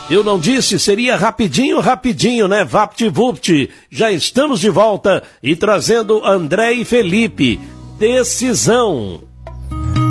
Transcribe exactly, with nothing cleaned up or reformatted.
Eu não disse, seria rapidinho, rapidinho, né? VaptVupt. Já estamos de volta e trazendo André e Felipe. Decisão.